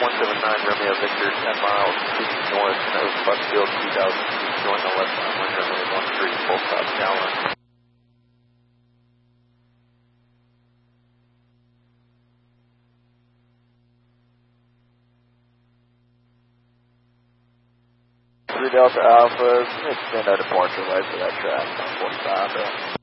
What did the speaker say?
179 Romeo Victor, 10 miles, speaking north, nose Buckfield, 2000 feet, join the left on wind runway 13, full stop, downwind. Delta Alpha, extend our departure right for that track on 45.